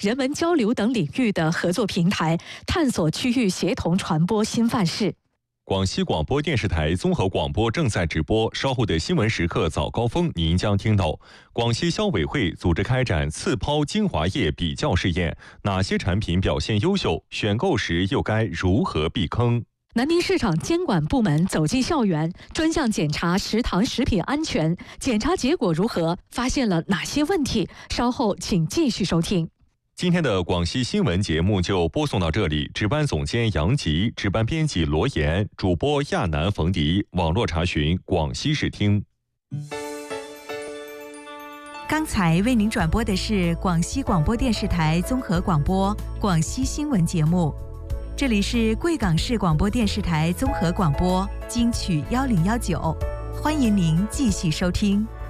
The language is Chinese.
人文交流等领域的合作平台，探索区域协同传播新范式。 广西广播电视台综合广播正在直播，稍后的新闻时刻早高峰，您将听到广西消委会组织开展次抛精华液比较试验，哪些产品表现优秀？选购时又该如何避坑？ 南宁市场监管部门走进校园，专项检查食堂食品安全，检查结果如何？发现了哪些问题？稍后请继续收听。 今天的广西新闻节目就播送到这里，值班总监杨吉，值班编辑罗岩，主播亚楠、冯迪，网络查询广西视听。 刚才为您转播的是广西广播电视台综合广播广西新闻节目，这里是贵港市广播电视台综合广播金曲1019，欢迎您继续收听。